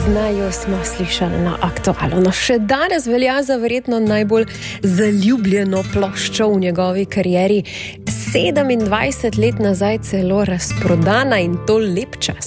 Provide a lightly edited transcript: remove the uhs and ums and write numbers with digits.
Naju smo slišali na Aktualu. No, še danes velja za verjetno najbolj zaljubljeno ploščo v njegovi karieri. 27 let nazaj celo razprodana in to lep čas.